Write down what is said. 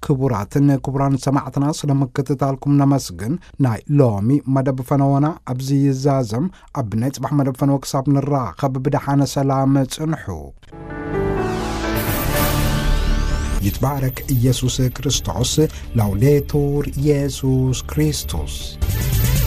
ክቡራትን ክቡራን ሰማዕትና ስለምክትታልኩም ነመስግን ናይ ሎሚ መደብ ፈነወና ኣብዚ ይዛዘም ኣብ ናይ ጽባሕ መደብ ፈነወ ክሳብ ንራኸብ ብድሓነ ሰላም ጽንሑ ይትባረክ ኢየሱስ ክርስቶስ ላውዴቱር ኢየሱስ ክርስቶስ